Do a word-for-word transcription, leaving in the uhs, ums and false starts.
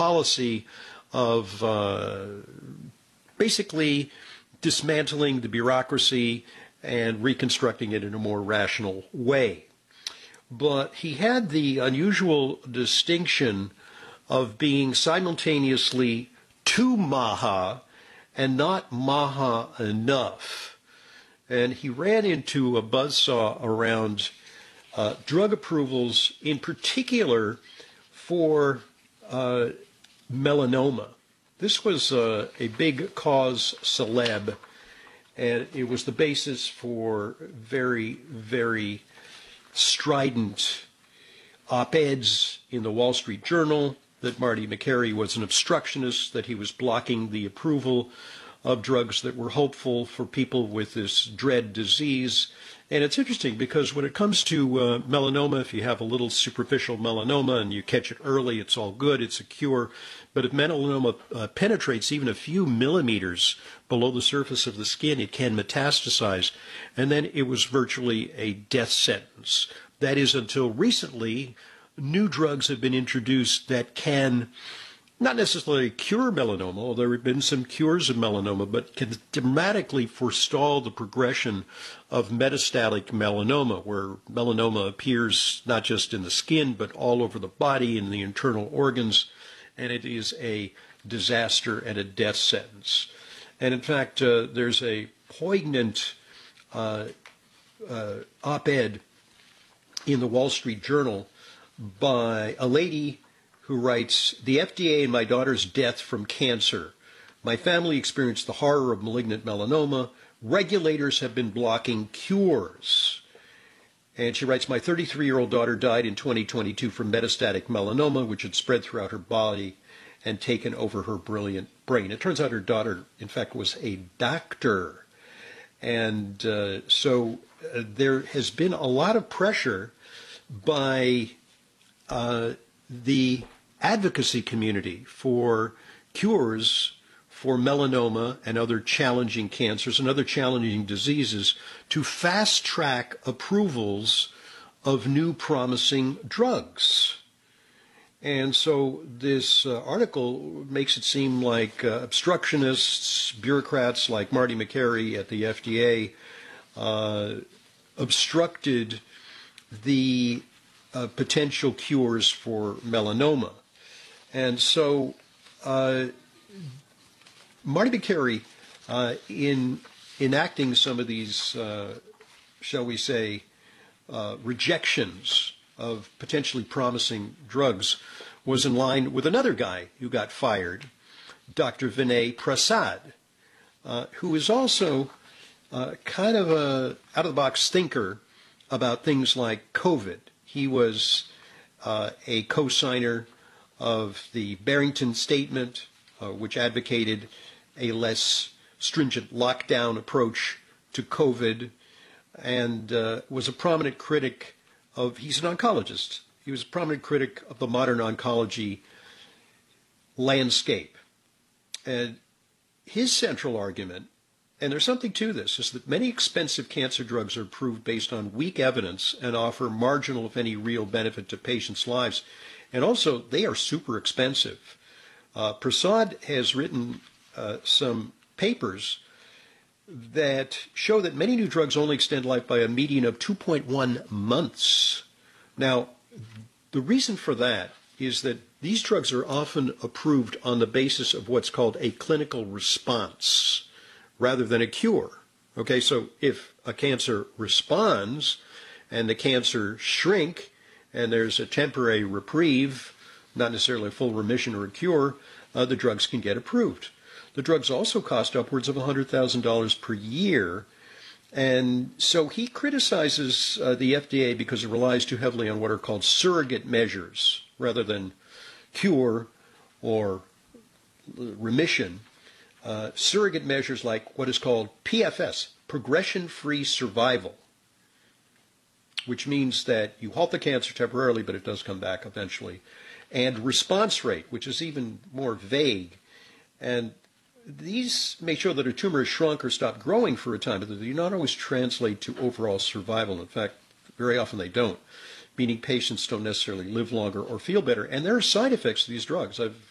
policy of uh, basically dismantling the bureaucracy and reconstructing it in a more rational way. But he had the unusual distinction of being simultaneously too maha and not maha enough. And he ran into a buzzsaw around uh, drug approvals, in particular for uh, melanoma. This was uh, a big cause celeb, and it was the basis for very, very strident op-eds in the Wall Street Journal that Marty Makary was an obstructionist, that he was blocking the approval of drugs that were hopeful for people with this dread disease. And it's interesting because when it comes to uh, melanoma, if you have a little superficial melanoma and you catch it early, it's all good, it's a cure. But if melanoma uh, penetrates even a few millimeters below the surface of the skin, it can metastasize. And then it was virtually a death sentence. That is, until recently, new drugs have been introduced that can not necessarily cure melanoma, although there have been some cures of melanoma, but can dramatically forestall the progression of metastatic melanoma, where melanoma appears not just in the skin, but all over the body and the internal organs, and it is a disaster and a death sentence. And in fact, uh, there's a poignant uh, uh, op-ed in the Wall Street Journal by a lady who writes, "The F D A and my daughter's death from cancer. My family experienced the horror of malignant melanoma. Regulators have been blocking cures." And she writes, "My thirty-three-year-old daughter died in twenty twenty-two from metastatic melanoma, which had spread throughout her body and taken over her brilliant brain." It turns out her daughter, in fact, was a doctor. And uh, so uh, there has been a lot of pressure by uh, the advocacy community for cures for melanoma and other challenging cancers and other challenging diseases to fast-track approvals of new promising drugs. And so this uh, article makes it seem like uh, obstructionists, bureaucrats like Marty Makary at the F D A uh, obstructed the uh, potential cures for melanoma. And so uh, Marty Makary, uh, in enacting some of these, uh, shall we say, uh, rejections of potentially promising drugs, was in line with another guy who got fired, Doctor Vinay Prasad, uh, who is also uh, kind of a out-of-the-box thinker about things like COVID. He was uh, a co-signer of the Barrington Statement, uh, which advocated a less stringent lockdown approach to COVID, and uh, was a prominent critic of, he's an oncologist, he was a prominent critic of the modern oncology landscape. And his central argument, and there's something to this, is that many expensive cancer drugs are approved based on weak evidence and offer marginal, if any, real benefit to patients' lives. And also, they are super expensive. Uh, Prasad has written uh, some papers that show that many new drugs only extend life by a median of two point one months. Now, the reason for that is that these drugs are often approved on the basis of what's called a clinical response rather than a cure. Okay, so if a cancer responds and the cancer shrink and there's a temporary reprieve, not necessarily a full remission or a cure, uh, the drugs can get approved. The drugs also cost upwards of one hundred thousand dollars per year. And so he criticizes uh, the F D A because it relies too heavily on what are called surrogate measures rather than cure or remission. Uh, surrogate measures like what is called P F S, progression-free survival, which means that you halt the cancer temporarily, but it does come back eventually, and response rate, which is even more vague. And these may show that a tumor has shrunk or stopped growing for a time, but they do not always translate to overall survival. In fact, very often they don't, meaning patients don't necessarily live longer or feel better. And there are side effects to these drugs. I've